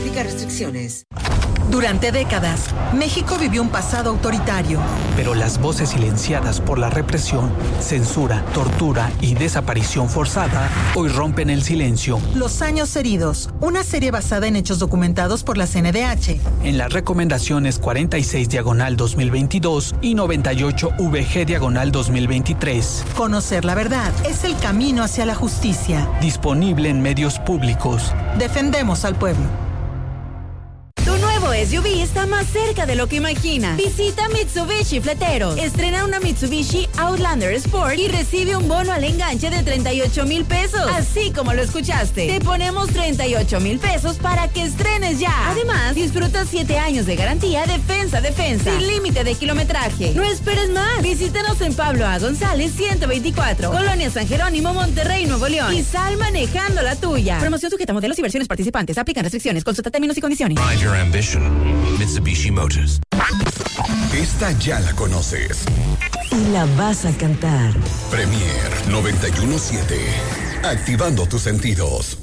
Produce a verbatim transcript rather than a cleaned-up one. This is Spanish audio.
Aplica restricciones. Durante décadas, México vivió un pasado autoritario. Pero las voces silenciadas por la represión, censura, tortura y desaparición forzada hoy rompen el silencio. Los años heridos, una serie basada en hechos documentados por la C N D H. En las recomendaciones cuarenta y seis diagonal dos mil veintidós y noventa y ocho V G diagonal dos mil veintitrés. Conocer la verdad es el camino hacia la justicia. Disponible en medios públicos. Defendemos al pueblo. Tu nuevo S U V está más cerca de lo que imaginas. Visita Mitsubishi Fleteros. Estrena una Mitsubishi Outlander Sport y recibe un bono al enganche de treinta y ocho mil pesos. Así como lo escuchaste. Te ponemos treinta y ocho mil pesos para que estrenes ya. Además, disfruta siete años de garantía defensa defensa. Sin límite de kilometraje. No esperes más. Visítanos en Pablo A. González ciento veinticuatro. Colonia San Jerónimo, Monterrey, Nuevo León. Y sal manejando la tuya. Promoción sujeta a modelos y versiones participantes. Aplican restricciones. Consulta términos y condiciones. Drive your ambition. Mitsubishi Motors. Esta ya la conoces. Y la vas a cantar. Premier noventa y uno punto siete. Activando tus sentidos.